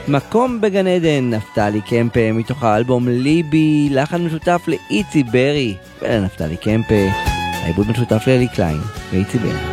מקום בגן עדן, נפתלי קמפה, מתוך האלבום ליבי, לחן משותף לאיצי ברי ולנפתלי קמפה, העיבוד משותף לאלי קליין ואיצי ברי.